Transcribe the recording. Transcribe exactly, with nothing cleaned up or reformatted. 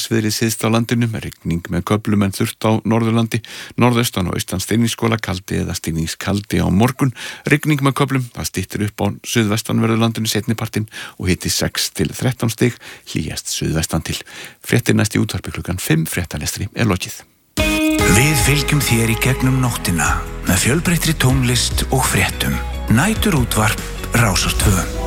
hæglætisveðri syðst á landinu með rigning með köflum en þurrt á Norðurlandi, norðaustan og austan stinningsskóla, kaldi eða stinningskaldi á morgun, rigning með köflum, það styttir upp á suðvestanverðu landinu seinnipartinn og hiti sex til þrettán stig, hlýjast suðvestan til. Fréttir næst í útvarpi klukkan fimm, fréttalestri er lokið. Við fylgjum þér í gegnum nóttina með fjölbreyttri tónlist og fréttum. Næturútvarp Rásar tvö.